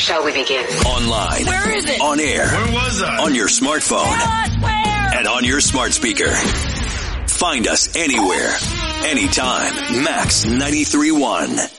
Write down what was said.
Shall we begin? Online. Where is it? On air. Where was I? On your smartphone. What? Where? And on your smart speaker. Find us anywhere, anytime. Max 93.1.